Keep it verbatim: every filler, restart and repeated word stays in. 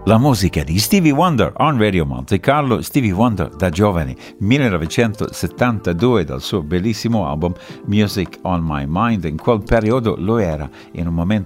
La musica di Stevie Wonder on Radio Monte Carlo. Stevie Wonder da giovane, millenovecentosettantadue, dal suo bellissimo album Music on My Mind. In quel periodo lui era in un momento